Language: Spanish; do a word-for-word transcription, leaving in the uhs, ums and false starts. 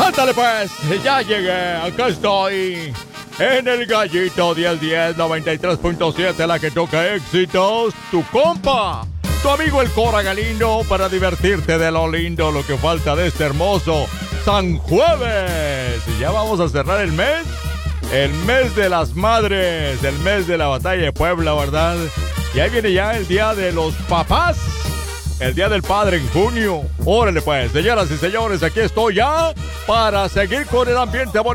Ándale pues, ya llegué, acá estoy. En el Gallito diez diez noventa y tres punto siete, la que toca éxitos, tu compa, tu amigo el Cora Galindo, para divertirte de lo lindo, lo que falta de este hermoso San Jueves. Y ya vamos a cerrar el mes, el mes de las madres, el mes de la batalla de Puebla, ¿verdad? Y ahí viene ya el día de los papás, el día del padre en junio. Órale pues, señoras y señores, aquí estoy ya para seguir con el ambiente bonito.